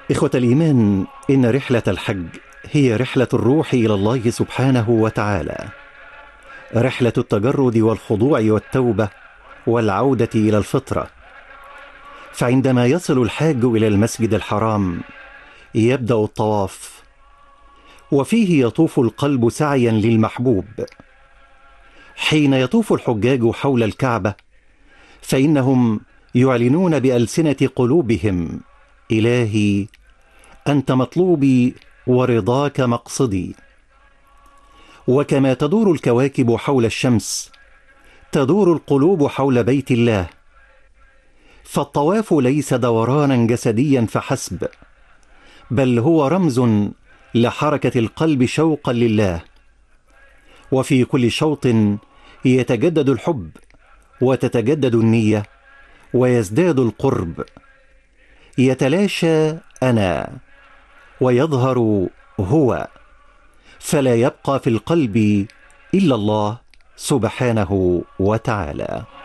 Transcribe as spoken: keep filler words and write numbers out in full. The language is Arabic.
إخوة الإيمان، إن رحلة الحج هي رحلة الروح إلى الله سبحانه وتعالى، رحلة التجرد والخضوع والتوبة والعودة إلى الفطرة. فعندما يصل الحاج إلى المسجد الحرام يبدأ الطواف، وفيه يطوف القلب سعيا للمحبوب. حين يطوف الحجاج حول الكعبة فإنهم يعلنون بألسنة قلوبهم: إلهي أنت مطلوبي ورضاك مقصدي. وكما تدور الكواكب حول الشمس تدور القلوب حول بيت الله، فالطواف ليس دورانا جسديا فحسب، بل هو رمز لحركة القلب شوقا لله. وفي كل شوط يتجدد الحب وتتجدد النية ويزداد القرب، يتلاشى أنا ويظهر هو، فلا يبقى في القلب إلا الله سبحانه وتعالى.